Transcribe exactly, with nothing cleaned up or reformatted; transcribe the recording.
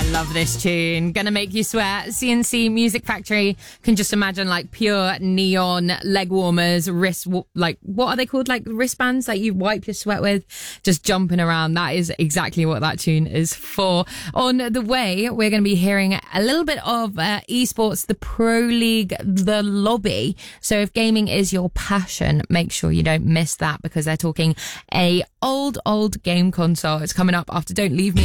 Love this tune. Gonna make you sweat. C N C Music Factory. Can just imagine like pure neon leg warmers, wrist, like what are they called? Like wristbands that you wipe your sweat with, just jumping around. That is exactly what that tune is for. On the way, we're going to be hearing a little bit of uh, esports, the Pro League, the lobby. So if gaming is your passion, make sure you don't miss that because they're talking a old, old game console. It's coming up after Don't Leave Me.